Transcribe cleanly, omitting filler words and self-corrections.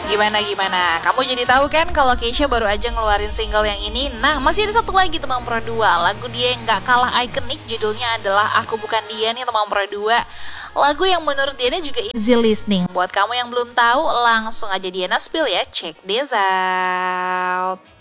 Gimana? Kamu jadi tahu kan kalau Keisha baru aja ngeluarin single yang ini. Nah, masih ada satu lagi teman Pro 2. Lagu dia yang gak kalah ikonik, judulnya adalah Aku Bukan Dia nih teman Pro 2. Lagu yang menurut Diana juga easy listening. Buat kamu yang belum tahu, langsung aja Diana spill ya. Check this out.